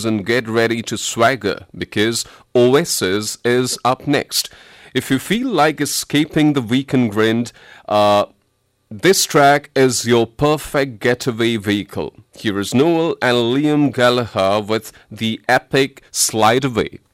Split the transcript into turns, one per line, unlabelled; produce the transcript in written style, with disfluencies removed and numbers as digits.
shoes and get ready to swagger because Oasis is up next. If you feel like escaping the weekend grind, this track is your perfect getaway vehicle. Here is Noel and Liam Gallagher with the epic Slide Away.